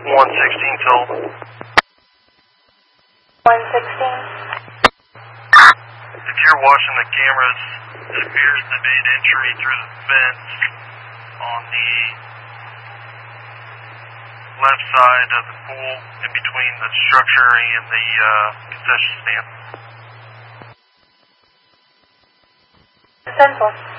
116 total. 116. If you're watching the cameras, it appears to be an entry through the fence on the left side of the pool in between the structure and the concession stand. Central.